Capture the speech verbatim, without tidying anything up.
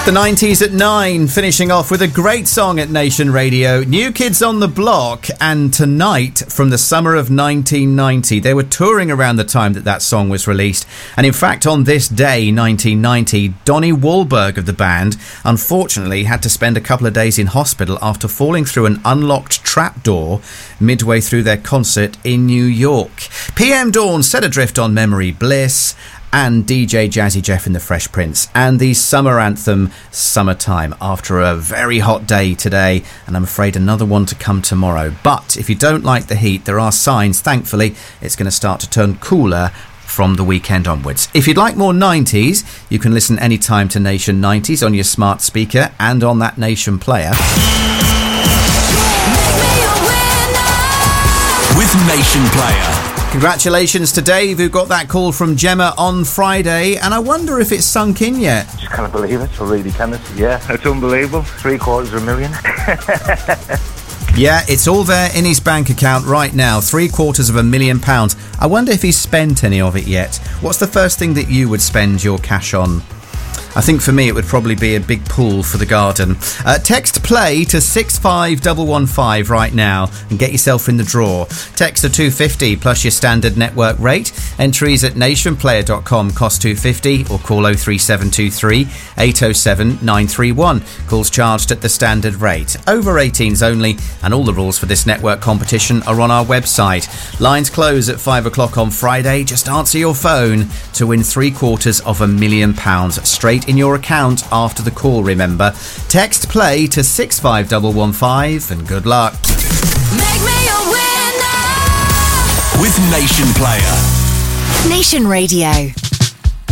The nineties at nine, finishing off with a great song at Nation Radio, New Kids on the Block, and Tonight from the summer of nineteen ninety. They were touring around the time that that song was released, and in fact on this day, nineteen ninety, Donnie Wahlberg of the band unfortunately had to spend a couple of days in hospital after falling through an unlocked trapdoor midway through their concert in New York. P M Dawn set adrift on Memory Bliss, and D J Jazzy Jeff in the Fresh Prince, and the summer anthem Summertime after a very hot day today, and I'm afraid another one to come tomorrow. But if you don't like the heat, there are signs, thankfully, it's going to start to turn cooler from the weekend onwards. If you'd like more nineties, you can listen anytime to Nation nineties on your smart speaker and on that Nation player. With Nation Player. Congratulations to Dave, who got that call from Gemma on Friday, and I wonder if it's sunk in yet. Just can't believe it, I really can't. Yeah, it's unbelievable. Three quarters of a million. Yeah, it's all there in his bank account right now, three quarters of a million pounds. I wonder if he's spent any of it yet. What's the first thing that you would spend your cash on? I think for me it would probably be a big pool for the garden. Uh, text play to six five one one five right now and get yourself in the draw. Text to two fifty plus your standard network rate. Entries at nationplayer dot com cost two fifty, or call oh three seven two three eight oh seven nine three one. Calls charged at the standard rate. Over eighteens only, and all the rules for this network competition are on our website. Lines close at five o'clock on Friday. Just answer your phone to win three quarters of a million pounds straight in your account after the call, remember. Text play to six five one one five and good luck. Make me a winner with Nation Player. Nation Radio.